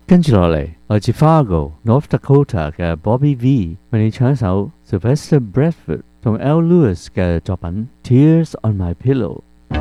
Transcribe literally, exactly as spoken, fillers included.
跟住落嚟，來自 Fargo North Dakota 嘅 Bobby V 為你唱一首 Sylvester Bradford 同 Al Lewis 嘅作品《Tears on My Pillow》。